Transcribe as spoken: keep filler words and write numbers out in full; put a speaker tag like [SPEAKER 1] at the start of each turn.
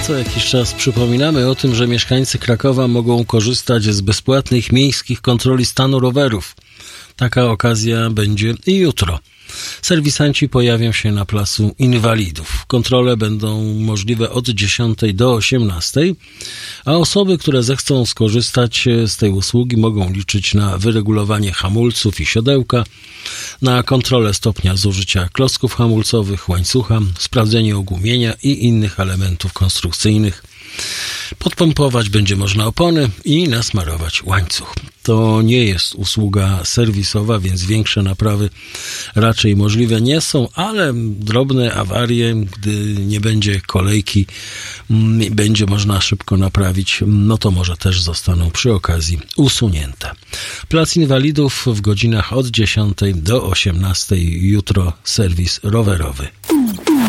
[SPEAKER 1] Co jakiś czas przypominamy o tym, że mieszkańcy Krakowa mogą korzystać z bezpłatnych miejskich kontroli stanu rowerów. Taka okazja będzie i jutro. Serwisanci pojawią się na placu Inwalidów. Kontrole będą możliwe od dziesiątej do osiemnastej, a osoby, które zechcą skorzystać z tej usługi, mogą liczyć na wyregulowanie hamulców i siodełka, na kontrolę stopnia zużycia klocków hamulcowych, łańcucha, sprawdzenie ogumienia i innych elementów konstrukcyjnych. Podpompować będzie można opony i nasmarować łańcuch. To nie jest usługa serwisowa, więc większe naprawy raczej możliwe nie są, ale drobne awarie, gdy nie będzie kolejki, będzie można szybko naprawić, no to może też zostaną przy okazji usunięte. Plac Inwalidów w godzinach od dziesiątej do osiemnastej, jutro serwis rowerowy.